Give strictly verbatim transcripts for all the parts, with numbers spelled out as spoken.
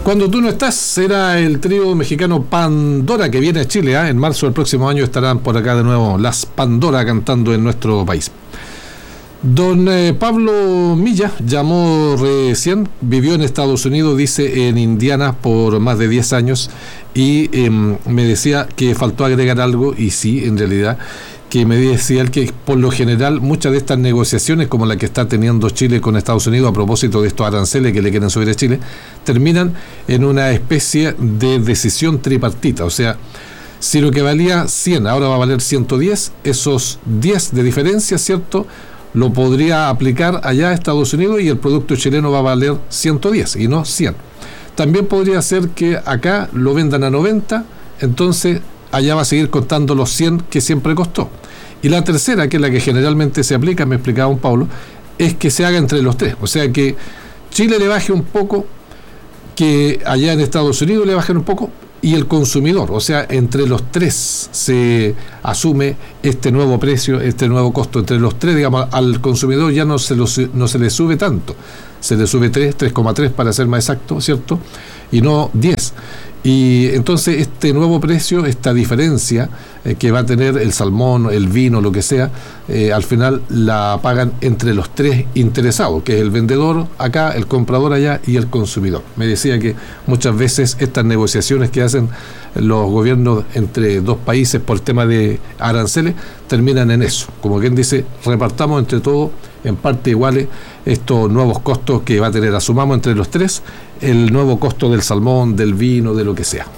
Cuando tú no estás, será el trío mexicano Pandora que viene a Chile. ¿eh? En marzo del próximo año estarán por acá de nuevo las Pandora cantando en nuestro país. Don eh, Pablo Milla llamó recién, vivió en Estados Unidos, dice, en Indiana por más de diez años y eh, me decía que faltó agregar algo, y sí, en realidad, que me decía él que por lo general muchas de estas negociaciones, como la que está teniendo Chile con Estados Unidos a propósito de estos aranceles que le quieren subir a Chile, terminan en una especie de decisión tripartita. O sea, si lo que valía cien ahora va a valer ciento diez, esos diez de diferencia, ¿cierto?, lo podría aplicar allá a Estados Unidos y el producto chileno va a valer ciento diez y no cien. También podría ser que acá lo vendan a noventa, entonces allá va a seguir costando los cien que siempre costó. Y la tercera, que es la que generalmente se aplica, me explicaba un Pablo, es que se haga entre los tres. O sea, que Chile le baje un poco, que allá en Estados Unidos le bajen un poco, y el consumidor, o sea, entre los tres se asume este nuevo precio, este nuevo costo. Entre los tres, digamos, al consumidor ya no se, lo, no se le sube tanto, se le sube tres, tres coma tres para ser más exacto, ¿cierto? Y no diez. Y entonces este nuevo precio, esta diferencia eh, que va a tener el salmón, el vino, lo que sea, eh, al final la pagan entre los tres interesados, que es el vendedor acá, el comprador allá y el consumidor. Me decía que muchas veces estas negociaciones que hacen los gobiernos entre dos países por el tema de aranceles terminan en eso. Como quien dice, repartamos entre todos en parte iguales estos nuevos costos que va a tener, asumamos entre los tres el nuevo costo del salmón, del vino, de lo que sea.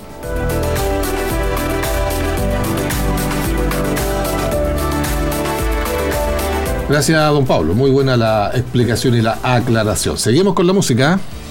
Gracias, don Pablo, muy buena la explicación y la aclaración. Seguimos con la música.